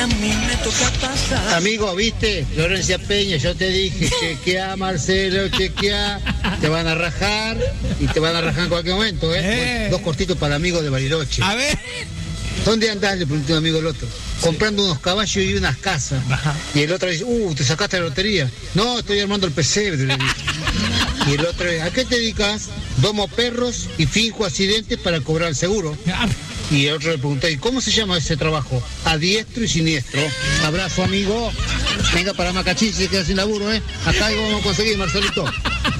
Amigo, ¿viste? Florencia Peña, yo te dije, chequea, Marcelo, chequea. Te van a rajar y te van a rajar en cualquier momento, ¿eh? Bueno, 2 cortitos para el amigo de Bariloche. A ver. ¿Dónde andás? Le preguntó un amigo al otro. Comprando unos caballos y unas casas. Ajá. Y el otro dice, ¿te sacaste la lotería? No, estoy armando el pesebre, le dije. Y el otro dice, ¿a qué te dedicas? Domo perros y finjo accidentes para cobrar el seguro. Y el otro le preguntó, ¿y cómo se llama ese trabajo? A diestro y siniestro. Abrazo, amigo. Venga para Macachín, si queda sin laburo, ¿eh? Acá algo vamos a conseguir, Marcelito.